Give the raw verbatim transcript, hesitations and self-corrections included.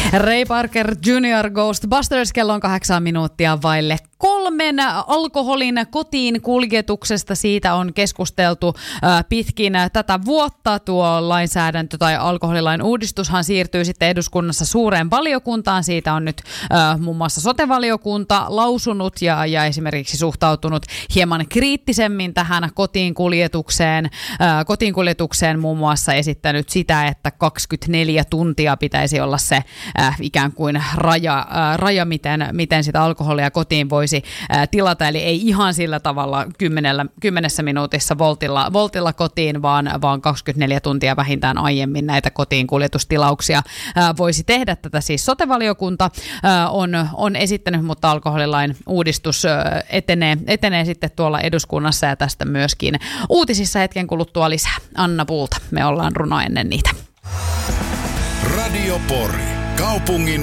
Ray Parker junior Ghostbusters, kello on kahdeksan minuuttia vaille kolmen. Alkoholin kotiin kuljetuksesta, siitä on keskusteltu äh, pitkin tätä vuotta. Tuo lainsäädäntö tai alkoholilain uudistushan siirtyy sitten eduskunnassa suureen valiokuntaan. Siitä on nyt äh, muun muassa sote-valiokunta lausunut ja, ja esimerkiksi suhtautunut hieman kriittisemmin tähän kotiin kuljetukseen. Äh, kotiin kuljetukseen muun muassa esittänyt sitä, että kaksikymmentäneljä tuntia pitäisi olla se äh, ikään kuin raja, äh, raja miten, miten sitä alkoholia kotiin voisi äh, tilata. Eli ei ihan sillä tavalla kymmenellä, kymmenessä minuutissa voltilla, voltilla kotiin, vaan, vaan kaksikymmentäneljä tuntia vähintään aiemmin näitä kotiin kuljetustilauksia äh, voisi tehdä. Tätä siis sote-valiokunta äh, on, on esittänyt, mutta alkoholilain uudistus äh, etenee, etenee sitten tuolla eduskunnassa ja tästä myöskin uutisissa hetken kuluttua lisää. Anna Puulta, me ollaan runo ennen niitä. Radio Pori, kaupungin